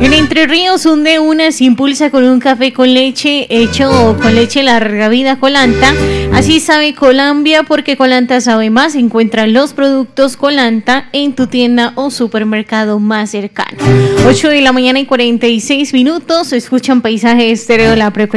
En Entre Ríos, un de una se impulsa con un café con leche hecho con leche larga vida Colanta. Así sabe Colombia porque Colanta sabe más. Encuentra los productos Colanta en tu tienda o supermercado más cercano. 8 de la mañana y 46 minutos. Escuchan Paisaje Estéreo, la frecuencia